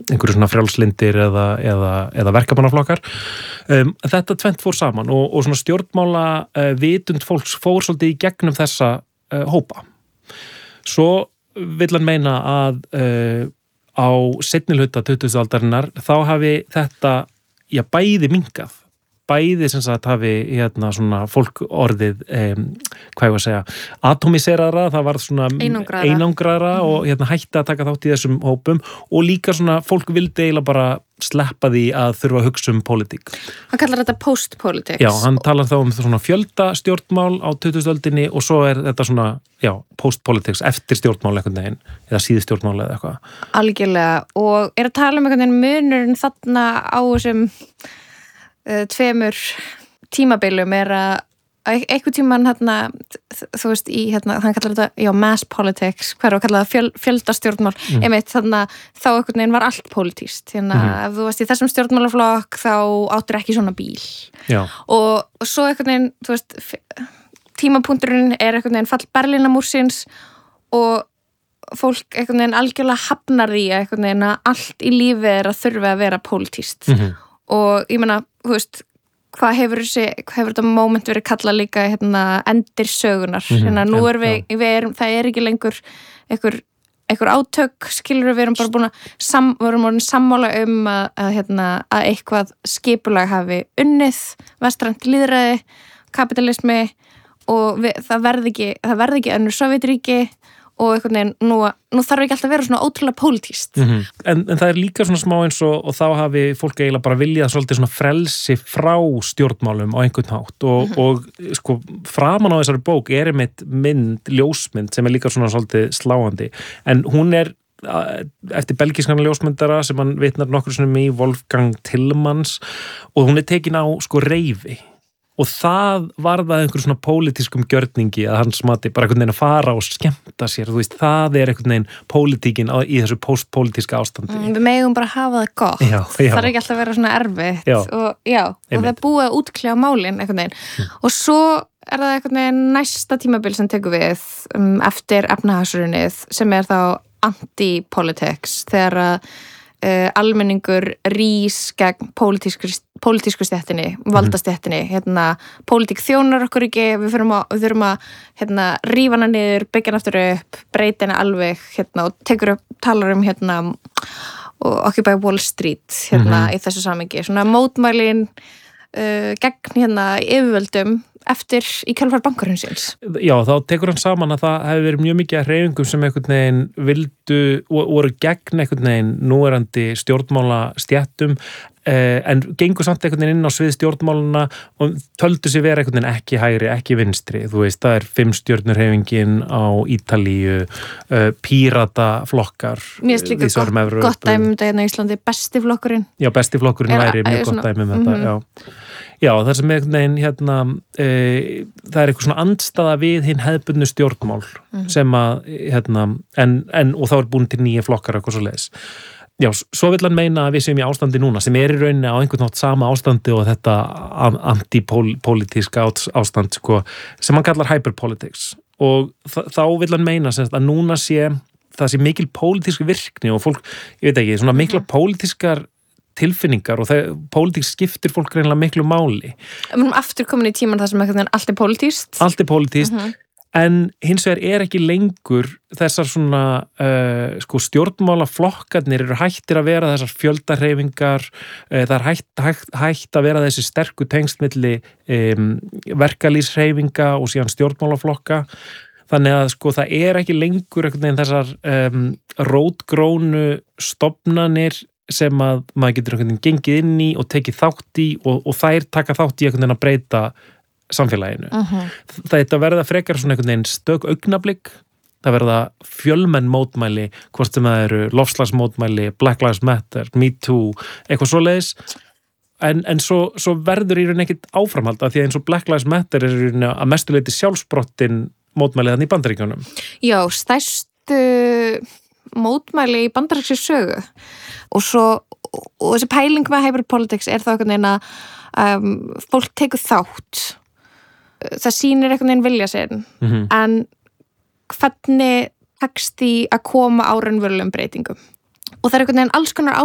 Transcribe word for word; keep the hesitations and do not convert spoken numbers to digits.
einhverju svona frjálslindir eða, eða, eða verkamannaflokkar. Um, þetta tvennt fór saman og, og svona stjórnmála uh, vitund fólks fór svolítið í gegnum þessa uh, hópa. Svo vill hann meina að uh, á seinni hluta tuttugustu aldarinnar þá hafi þetta já, bæði minnkað. Bæði sem sagt hafi hérna svona fólk orðið um, hvað ég var að segja, atomiseraðra, það var svona einangraðra, einangraðra mm. og hérna hætti að taka þátt í þessum hópum og líka svona fólk vildi eiginlega bara sleppa því að þurfa að hugsa um pólitík. Hann kallar þetta post-politics. Já, hann talar þá um svona fjöldastjórnmál á tuttugustu öldinni og svo er þetta svona, já, post-politics eftir stjórnmál einhvern veginn, eða síðustjórnmál eða eitthvað. Algjörlega, og er að tala um einhvern veginn munurinn þarna á þessum tveimur tímabilum er að eitthvað tíman hérna, þú veist, í hérna, hann kallar þetta, já, mass politics, hver var að kalla það fjöl, fjöldastjórnmál, mm. einmitt þannig að þá einhvern veginn var allt pólitískt, þannig að mm. ef þú varst í þessum stjórnmálaflokk þá áttur ekki svona bíl. Já. Og, og svo einhvern veginn, þú veist, tímapunkturinn er einhvern veginn fall Berlínarmúrsins og fólk einhvern veginn algjörlega hafnar því að einhvern veginn að allt í lífi er að þurfa að vera pólitískt. Mm-hmm. Og ég meina, þú veist, hvað hefur þessi, hvað hefur þetta moment verið kallað líka hérna endir sögunar. Mm-hmm. Hérna nú er við, við erum, það er ekki lengur einhver, einhver átök, skilur við erum bara búin að, sam, við erum orðin sammála um að, að, hérna, að eitthvað skipulag hafi unnið, vestrænt lýðræði, kapitalismi og við, það verði ekki, það verði ekki önnur Sovétríki og einhvern veginn, nú, nú þarf ekki alltaf að vera svona ótrúlega pólitískt. Mm-hmm. En, en það er líka svona smá eins og, og þá hafi fólk eiginlega bara viljað svolítið svona frelsi frá stjórnmálum á einhvern hátt og, mm-hmm. og sko framan á þessari bók er einmitt mynd, ljósmynd sem er líka svona svolítið sláandi, en hún er eftir belgískan ljósmyndara sem hann vitnar nokkur svona í Wolfgang Tillmans og hún er tekin á sko reifi. Og það var það einhver svona pólitískum gjörningi að hans mati bara einhvern veginn að fara og skemmta sér, þú veist, það er einhvern veginn pólitíkin í þessu postpólitíska ástandi. Mm, við megum bara hafa það gott, já, já. Það er ekki alltaf að vera svona erfitt já. og já, og það er búið að útkljá málin einhvern veginn. Mm. Og svo er það einhvern veginn næsta tímabil sem tekur við um, eftir efnahagshrunið sem er þá anti-politics, þegar að Uh, almenningur rís gegn pólitísku, pólitísku stéttinni, valdastéttinni, hérna, pólitík þjónar okkur ekki, við þurfum að, við þurfum að hérna, rífa hana niður, byggja hana aftur upp, breyta hana alveg, hérna, og tekur upp, talar um, hérna, og Occupy Wall Street, hérna, mm-hmm. í þessu samengi, svona mótmælin uh, gegn, hérna, yfirvöldum eftir í kjölfar bankarunsins. Já, þá tekur hann saman að það hefur verið mjög mikið að hreyfingum sem einhvern veginn vildu, voru gegn einhvern veginn núverandi stjórnmála stjættum, eh, en gengur samt einhvern veginn inn á svið stjórnmáluna og töldu sér vera einhvern veginn ekki hægri, ekki vinstri. Þú veist, það er fimm stjörnur hreyfingin á Ítalíu, eh, pírataflokkar. Mér finnst líka gott, gott dæmi um þetta hérna í Íslandi, besti flokkurinn. Já, besti flokkurinn væri mjög gott dæmi um þetta, mm-hmm. já. Já, það sem er einhvern veginn, hérna, e, það er eitthvað svona andstaða við hinn hefðbundnu stjórnmál mm. sem að, hérna, en, en, og þá er búin til nýja flokkar eitthvað svo leiðis. Já, svo vill hann meina að við séum í ástandi núna sem er í rauninni á einhvern nátt sama ástandi og þetta antipolítíska ástand, sko, sem hann kallar hyperpolitics og þá vill hann meina sem að núna sé, það sé mikil pólitísk virkni og fólk, ég veit ekki, svona mikla pólitískar tilfinningar og það, pólitík skiptir fólk reynilega miklu máli. Við erum aftur komin í tíman þar sem allt er pólitískt. Allt er pólitískt, uh-huh. en hins vegar er ekki lengur þessar svona uh, sko stjórnmálaflokkarnir eru hættir að vera þessar fjöldarhreyfingar, uh, það er hætt, hætt, hætt að vera þessi sterku tengstmilli um, verkalýshreyfinga og síðan stjórnmálaflokka. Þannig að sko það er ekki lengur þessar um, rótgrónu stofnanir sem að maður getur einhvern veginn gengið inn í og tekið þátt í og, og þær taka þátt í einhvern veginn að breyta samfélaginu. Uh-huh. Það verða frekar svona einhvern veginn stök augnablik, það verða fjölmenn mótmæli, hvort sem það eru loftslagsmótmæli, Black Lives Matter, Me Too, eitthvað svoleiðis, en, en svo, svo verður í raun ekkert áframhald af því að eins og Black Lives Matter er í raun að mestuleiti sjálfsbrottin mótmæli þannig í Bandaríkjunum. Já, stærstu mótmæli í bandarískri sögu og svo, og þessi pæling með hyperpolitics er þá einhvern veginn að um, fólk tekur þátt, það sýnir einhvern veginn vilja sinn, mm-hmm. en hvernig tekst því að koma á raunverulegum breytingum og það er einhvern veginn alls konar